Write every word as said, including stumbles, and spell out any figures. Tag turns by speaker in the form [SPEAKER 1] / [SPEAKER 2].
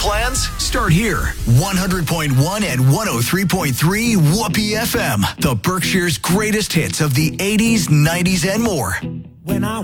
[SPEAKER 1] plans? Start here. one hundred point one and one oh three point three Whoopee F M. The Berkshire's greatest hits of the eighties, nineties, and more.
[SPEAKER 2] When I